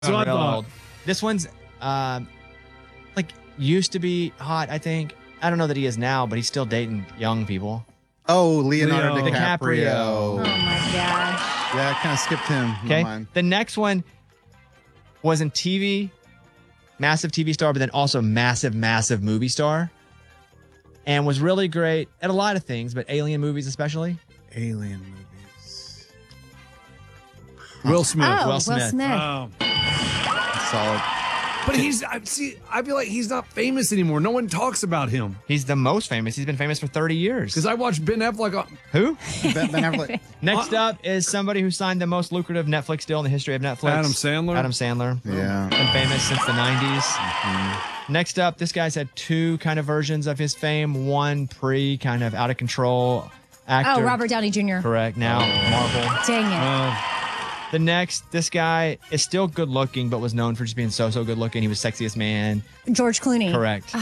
So I Real thought. old. This one's like used to be hot, I think. I don't know that he is now, but he's still dating young people. Oh, Leonardo Leo. DiCaprio. Oh my gosh. Yeah, I kind of skipped him. in my Okay. mind. The next one was in TV, massive TV star, but then also massive, massive movie star. And was really great at a lot of things, but alien movies especially. Alien movies. Will Smith. Oh, Will Smith. Oh. Solid. But I feel like he's not famous anymore. No one talks about him. He's the most famous. He's been famous for 30 years. Because I watched Ben Affleck on. Who? Ben Affleck. Next up is somebody who signed the most lucrative Netflix deal in the history of Netflix. Adam Sandler? Adam Sandler. Yeah. Been famous since the 90s. Next up, this guy's had two kind of versions of his fame. One pre kind of out of control actor. Oh, Robert Downey Jr. Correct. Now Marvel. Dang it. The next, this guy is still good looking, but was known for just being so good looking. He was sexiest man. George Clooney. Correct.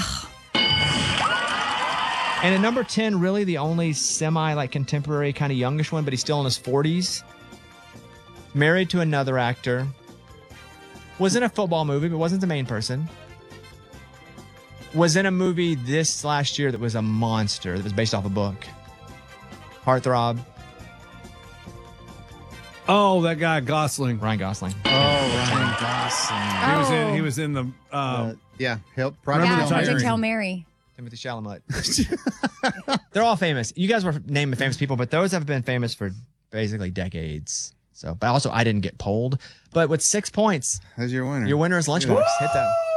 And at number 10, really the only semi like contemporary kind of youngish one, but he's still in his 40s. Married to another actor. Was in a football movie, but wasn't the main person. Was in a movie this last year that was a monster that was based off a book. Heartthrob. Oh, that guy Gosling. Ryan Gosling. Oh, Ryan Gosling. He was in the. Yeah. Help. Remember Yeah, the Tiger Project King. Hail Mary. Timothy Chalamet. They're all famous. You guys were naming famous people, but those have been famous for basically decades. So, but also I didn't get polled. But with 6 points, That's your winner. your winner is Lunchbox. Hit that.